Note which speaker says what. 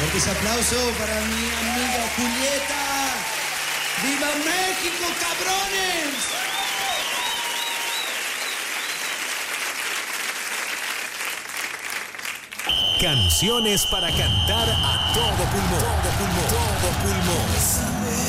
Speaker 1: Fuerte ese aplauso para mi amiga Julieta. ¡Viva México, cabrones!
Speaker 2: Canciones para cantar a todo pulmón. Todo pulmón. Todo pulmón.